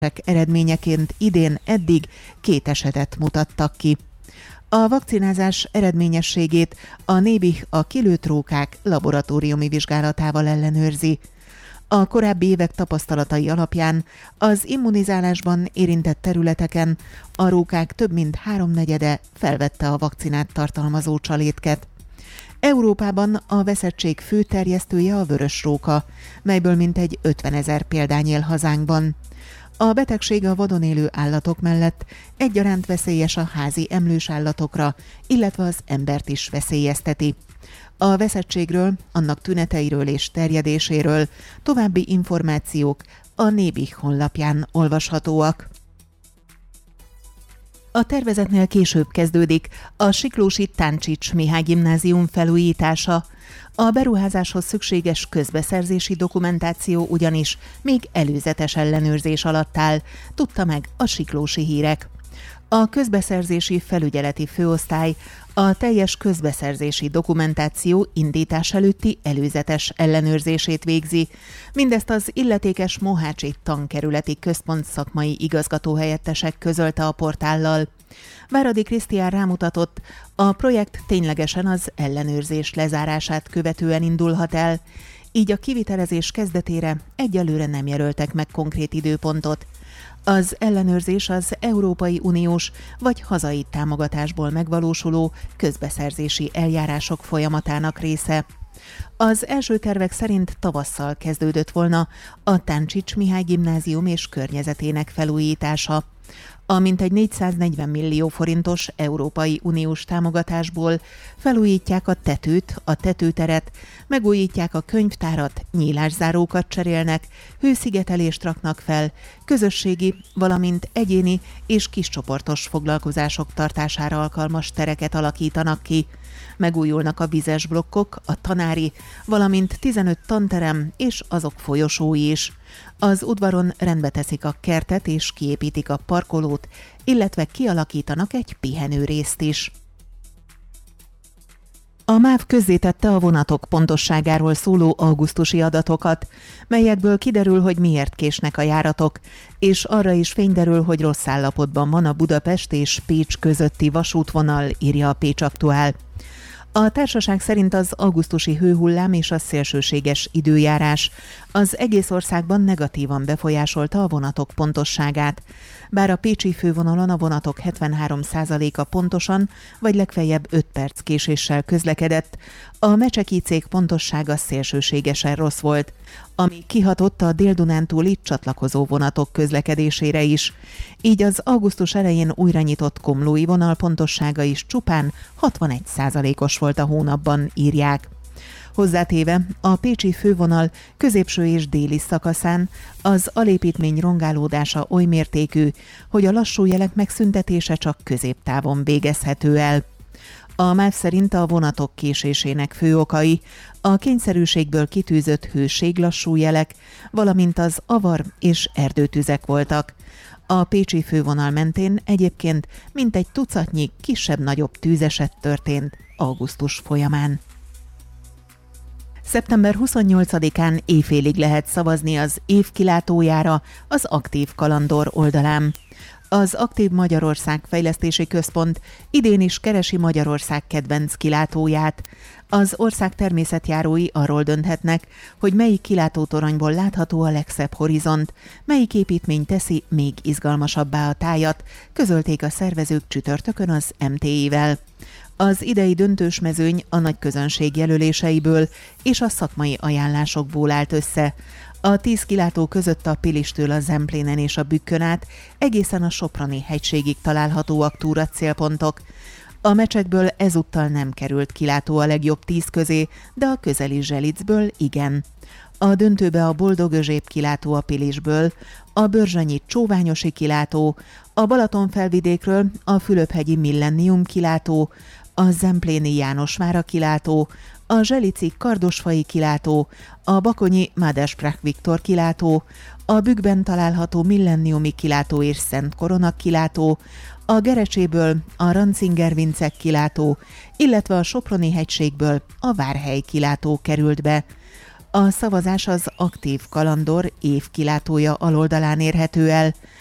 eredményeként idén eddig 2 esetet mutattak ki. A vakcinázás eredményességét a NÉBIH a kilőtt rókák laboratóriumi vizsgálatával ellenőrzi. A korábbi évek tapasztalatai alapján az immunizálásban érintett területeken a rókák több mint 3/4 felvette a vakcinát tartalmazó csalétket. Európában a veszettség fő terjesztője a vörösróka, melyből mintegy 50 000 példány él hazánkban. A betegség a vadon élő állatok mellett egyaránt veszélyes a házi emlős állatokra, illetve az embert is veszélyezteti. A veszettségről, annak tüneteiről és terjedéséről további információk a NÉBIH honlapján olvashatóak. A tervezetnél később kezdődik a siklósi Táncsics Mihály gimnázium felújítása. A beruházáshoz szükséges közbeszerzési dokumentáció ugyanis még előzetes ellenőrzés alatt áll, tudta meg a Siklósi Hírek. A közbeszerzési felügyeleti főosztály a teljes közbeszerzési dokumentáció indítás előtti előzetes ellenőrzését végzi. Mindezt az illetékes Mohácsi tankerületi központ szakmai igazgatóhelyettesek közölte a portállal. Váradi Krisztián rámutatott, a projekt ténylegesen az ellenőrzés lezárását követően indulhat el, így a kivitelezés kezdetére egyelőre nem jelöltek meg konkrét időpontot. Az ellenőrzés az Európai Uniós vagy hazai támogatásból megvalósuló közbeszerzési eljárások folyamatának része. Az első tervek szerint tavasszal kezdődött volna a Táncsics Mihály gimnázium és környezetének felújítása. A mintegy 440 millió forintos Európai Uniós támogatásból felújítják a tetőt, a tetőteret, megújítják a könyvtárat, nyílászárókat cserélnek, hőszigetelést raknak fel, közösségi, valamint egyéni és kiscsoportos foglalkozások tartására alkalmas tereket alakítanak ki. Megújulnak a vizes blokkok, a tanári, valamint 15 tanterem és azok folyosói is. Az udvaron rendbe teszik a kertet és kiépítik a parkolót, illetve kialakítanak egy pihenőrészt is. A MÁV közzétette a vonatok pontosságáról szóló augusztusi adatokat, melyekből kiderül, hogy miért késnek a járatok, és arra is fény derül, hogy rossz állapotban van a Budapest és Pécs közötti vasútvonal, írja a Pécs Aktuál. A társaság szerint az augusztusi hőhullám és a szélsőséges időjárás az egész országban negatívan befolyásolta a vonatok pontosságát. Bár a pécsi fővonalon a vonatok 73%-a pontosan, vagy legfeljebb 5 perc késéssel közlekedett, a mecseki cég pontossága szélsőségesen rossz volt, ami kihatott a Dél-Dunántúli csatlakozó vonatok közlekedésére is. Így az augusztus elején újra nyitott komlói vonal pontossága is csupán 61%-os volt a hónapban, írják. Hozzátéve, a pécsi fővonal középső és déli szakaszán az alépítmény rongálódása oly mértékű, hogy a lassú jelek megszüntetése csak középtávon végezhető el. A MÁV szerint a vonatok késésének fő okai a kényszerűségből kitűzött hőséglassú jelek, valamint az avar és erdőtüzek voltak. A pécsi fővonal mentén egyébként mintegy tucatnyi kisebb-nagyobb tűzeset történt augusztus folyamán. Szeptember 28-án éjfélig lehet szavazni az év kilátójára az Aktív Kalandor oldalán. Az Aktív Magyarország Fejlesztési Központ idén is keresi Magyarország kedvenc kilátóját. Az ország természetjárói arról dönthetnek, hogy melyik kilátótoronyból látható a legszebb horizont, melyik építmény teszi még izgalmasabbá a tájat, közölték a szervezők csütörtökön az MTI-vel. Az idei döntős mezőny a nagy közönség jelöléseiből és a szakmai ajánlásokból állt össze. A 10 kilátó között a Pilistől a Zemplénen és a Bükkön át egészen a Soproni hegységig találhatóak túracélpontok. A mecsekből ezúttal nem került kilátó a legjobb 10 közé, de a közeli Zselicből igen. A döntőbe a Boldog-Özsép kilátó a Pilisből, a Börzsönyi Csóványosi kilátó, a Balatonfelvidékről a Fülöphegyi Millennium kilátó, a Zempléni Jánosvára kilátó, a Zselici Kardosfai kilátó, a bakonyi Madesprach Viktor kilátó, a Bükkben található Millenniumi kilátó és Szent Korona kilátó, a Gerecséből a Rancinger-Vincek kilátó, illetve a Soproni hegységből a Várhely kilátó került be. A szavazás az Aktív Kalandor évkilátója aloldalán érhető el.